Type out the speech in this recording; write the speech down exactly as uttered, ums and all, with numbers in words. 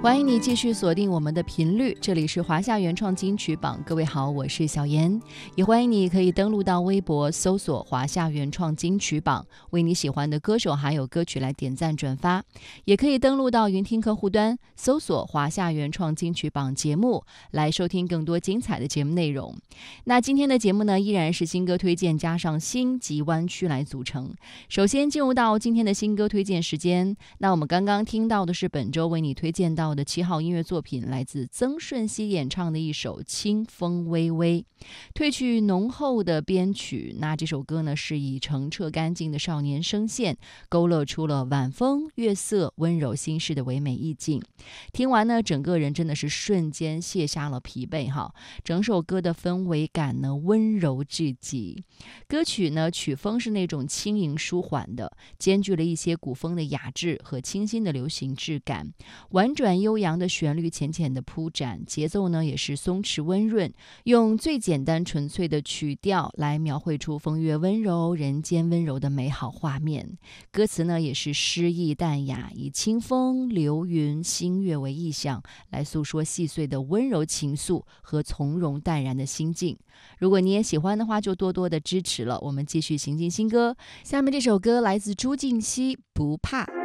欢迎你继续锁定我们的频率，这里是华夏原创金曲榜。各位好，我是小妍，也欢迎你可以登录到微博搜索华夏原创金曲榜，为你喜欢的歌手还有歌曲来点赞转发，也可以登录到云听客户端搜索华夏原创金曲榜节目，来收听更多精彩的节目内容。那今天的节目呢，依然是新歌推荐加上星级湾区来组成。首先进入到今天的新歌推荐时间，那我们刚刚听到的是本周为你推荐到的七号音乐作品，来自曾舜晞演唱的一首《清风微微》，褪去浓厚的编曲。那这首歌呢，是以澄澈干净的少年声线，勾勒出了晚风、月色、温柔心事的唯美意境。听完呢，整个人真的是瞬间卸下了疲惫哈。整首歌的氛围感呢，温柔至极。歌曲呢，曲风是那种轻盈舒缓的，兼具了一些古风的雅致和清新的流行质感。婉转悠扬的旋律浅浅的铺展，节奏呢也是松弛温润，用最简单纯粹的曲调来描绘出风月温柔、人间温柔的美好画面。歌词呢也是诗意淡雅，以清风、流云、星月为意象，来诉说细碎的温柔情愫和从容淡然的心境。如果你也喜欢的话，就多多的支持了。我们继续行进新歌，下面这首歌来自朱婧汐，不怕。